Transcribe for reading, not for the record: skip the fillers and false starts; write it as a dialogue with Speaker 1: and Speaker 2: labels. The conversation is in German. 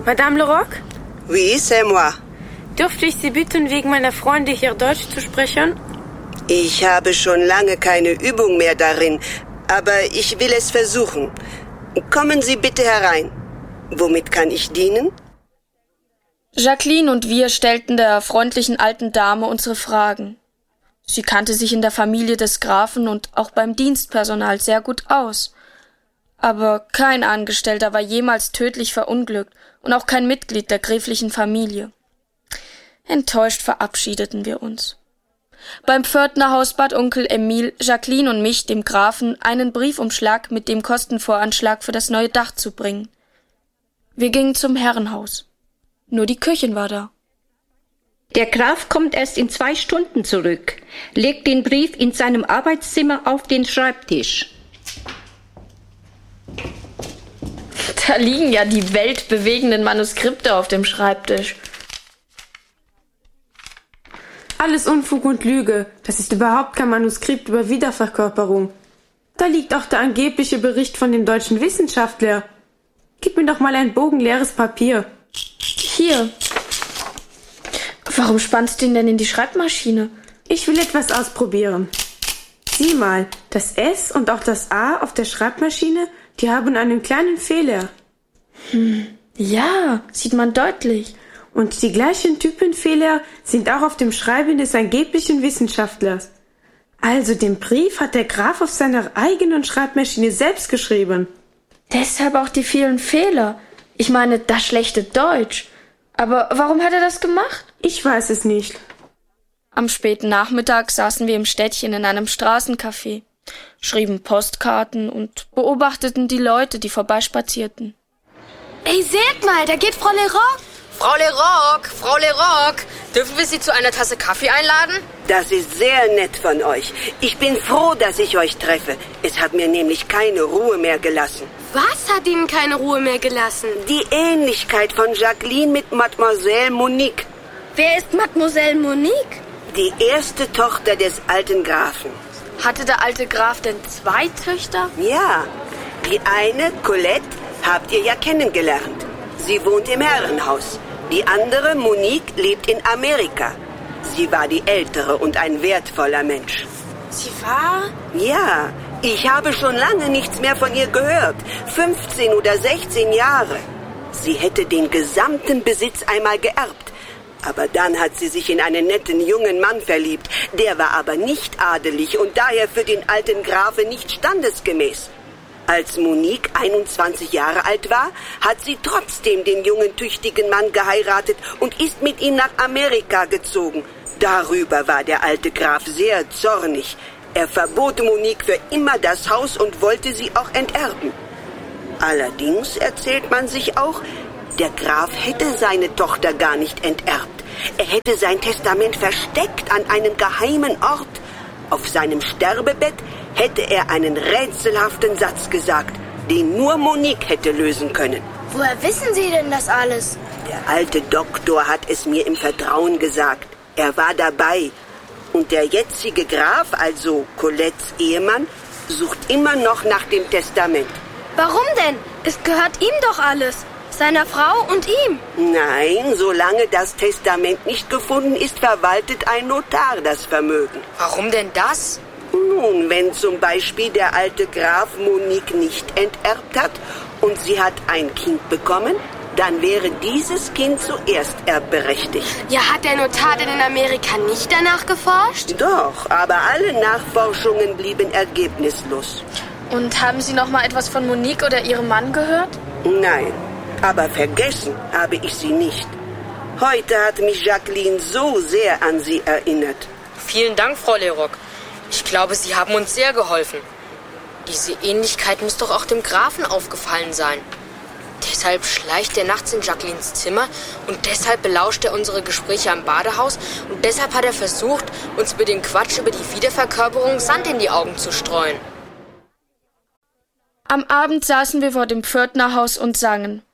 Speaker 1: Madame Leroc?
Speaker 2: Oui, c'est moi.
Speaker 1: Dürfte ich Sie bitten, wegen meiner Freunde hier Deutsch zu sprechen?
Speaker 2: Ich habe schon lange keine Übung mehr darin, aber ich will es versuchen. Kommen Sie bitte herein. Womit kann ich dienen?
Speaker 3: Jacqueline und wir stellten der freundlichen alten Dame unsere Fragen. Sie kannte sich in der Familie des Grafen und auch beim Dienstpersonal sehr gut aus. Aber kein Angestellter war jemals tödlich verunglückt und auch kein Mitglied der gräflichen Familie. Enttäuscht verabschiedeten wir uns. Beim Pförtnerhaus bat Onkel Emil Jacqueline und mich, dem Grafen, einen Briefumschlag mit dem Kostenvoranschlag für das neue Dach zu bringen. Wir gingen zum Herrenhaus. Nur die Köchin war da.
Speaker 4: Der Graf kommt erst in 2 Stunden zurück. Legt den Brief in seinem Arbeitszimmer auf den Schreibtisch.
Speaker 3: Da liegen ja die weltbewegenden Manuskripte auf dem Schreibtisch.
Speaker 1: Alles Unfug und Lüge. Das ist überhaupt kein Manuskript über Wiederverkörperung. Da liegt auch der angebliche Bericht von dem deutschen Wissenschaftler. Gib mir doch mal ein bogenleeres Papier.
Speaker 3: Hier. Warum spannst du ihn denn in die Schreibmaschine?
Speaker 1: Ich will etwas ausprobieren. Sieh mal, das S und auch das A auf der Schreibmaschine, die haben einen kleinen Fehler.
Speaker 3: Ja, sieht man deutlich.
Speaker 1: Und die gleichen Typenfehler sind auch auf dem Schreiben des angeblichen Wissenschaftlers. Also den Brief hat der Graf auf seiner eigenen Schreibmaschine selbst geschrieben.
Speaker 3: Deshalb auch die vielen Fehler. Ich meine, das schlechte Deutsch. Aber warum hat er das gemacht?
Speaker 1: Ich weiß es nicht.
Speaker 3: Am späten Nachmittag saßen wir im Städtchen in einem Straßencafé, schrieben Postkarten und beobachteten die Leute, die vorbeispazierten.
Speaker 5: Ey, seht mal, da geht Frau Leroc.
Speaker 6: Frau Leroc, dürfen wir Sie zu einer Tasse Kaffee einladen?
Speaker 2: Das ist sehr nett von euch. Ich bin froh, dass ich euch treffe. Es hat mir nämlich keine Ruhe mehr gelassen.
Speaker 5: Was hat Ihnen keine Ruhe mehr gelassen?
Speaker 2: Die Ähnlichkeit von Jacqueline mit Mademoiselle Monique.
Speaker 5: Wer ist Mademoiselle Monique?
Speaker 2: Die erste Tochter des alten Grafen.
Speaker 3: Hatte der alte Graf denn 2 Töchter?
Speaker 2: Ja, die eine, Colette, habt ihr ja kennengelernt. Sie wohnt im Herrenhaus. Die andere, Monique, lebt in Amerika. Sie war die ältere und ein wertvoller Mensch.
Speaker 5: Sie war?
Speaker 2: Ja, ich habe schon lange nichts mehr von ihr gehört. 15 oder 16 Jahre. Sie hätte den gesamten Besitz einmal geerbt. Aber dann hat sie sich in einen netten jungen Mann verliebt. Der war aber nicht adelig und daher für den alten Grafen nicht standesgemäß. Als Monique 21 Jahre alt war, hat sie trotzdem den jungen, tüchtigen Mann geheiratet und ist mit ihm nach Amerika gezogen. Darüber war der alte Graf sehr zornig. Er verbot Monique für immer das Haus und wollte sie auch enterben. Allerdings erzählt man sich auch, der Graf hätte seine Tochter gar nicht enterbt. Er hätte sein Testament versteckt an einem geheimen Ort. Auf seinem Sterbebett hätte er einen rätselhaften Satz gesagt, den nur Monique hätte lösen können.
Speaker 5: Woher wissen Sie denn das alles?
Speaker 2: Der alte Doktor hat es mir im Vertrauen gesagt. Er war dabei. Und der jetzige Graf, also Colettes Ehemann, sucht immer noch nach dem Testament.
Speaker 5: Warum denn? Es gehört ihm doch alles. Seiner Frau und ihm.
Speaker 2: Nein, solange das Testament nicht gefunden ist, verwaltet ein Notar das Vermögen.
Speaker 6: Warum denn das?
Speaker 2: Nun, wenn zum Beispiel der alte Graf Monique nicht enterbt hat und sie hat ein Kind bekommen, dann wäre dieses Kind zuerst erbberechtigt.
Speaker 5: Ja, hat der Notar denn in Amerika nicht danach geforscht?
Speaker 2: Doch, aber alle Nachforschungen blieben ergebnislos.
Speaker 3: Und haben Sie noch mal etwas von Monique oder ihrem Mann gehört?
Speaker 2: Nein, aber vergessen habe ich sie nicht. Heute hat mich Jacqueline so sehr an sie erinnert.
Speaker 6: Vielen Dank, Frau Leroc. Ich glaube, Sie haben uns sehr geholfen. Diese Ähnlichkeit muss doch auch dem Grafen aufgefallen sein. Deshalb schleicht er nachts in Jacquelines Zimmer und deshalb belauscht er unsere Gespräche am Badehaus und deshalb hat er versucht, uns über den Quatsch über die Wiederverkörperung Sand in die Augen zu streuen.
Speaker 3: Am Abend saßen wir vor dem Pförtnerhaus und sangen.